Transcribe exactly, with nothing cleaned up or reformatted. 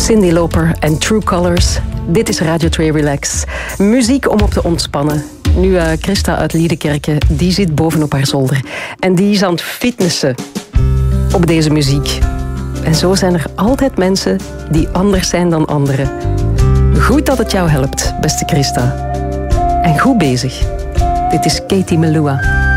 Cyndi Lauper en True Colors. Dit is Radio twee Relax. Muziek om op te ontspannen. Nu, uh, Christa uit Liedekerke, die zit bovenop haar zolder. En die is aan het fitnessen op deze muziek. En zo zijn er altijd mensen die anders zijn dan anderen. Goed dat het jou helpt, beste Christa. En goed bezig. Dit is Katie Melua.